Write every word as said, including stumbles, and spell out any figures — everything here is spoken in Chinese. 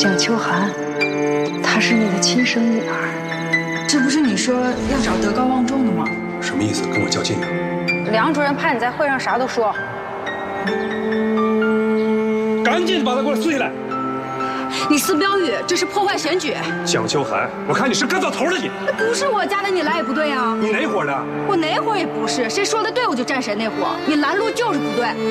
蒋秋寒，她是你的亲生女儿。 这不是你说要找德高望重的吗？ 什么意思？跟我较劲呢？ 梁主任怕你在会上啥都说。 赶紧把他给我撕下来！ 你撕标语，这是破坏选举。 蒋秋寒，我看你是干到头了你！ 那不是我家的，你来也不对啊。 你哪伙的？ 我哪伙也不是，谁说的对我就站谁那伙。你拦路就是不对。